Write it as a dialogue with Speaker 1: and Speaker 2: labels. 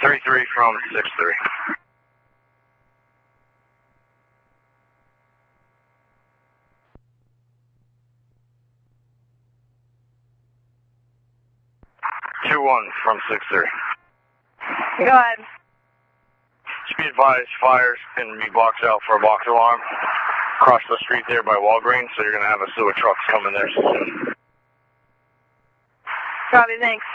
Speaker 1: 3-3 from 6-3. From 6-3.
Speaker 2: Go ahead.
Speaker 1: Just be advised, fires can be boxed out for a box alarm. Across the street there by Walgreens, so you're going to have a slew of trucks coming there soon.
Speaker 2: Copy, thanks.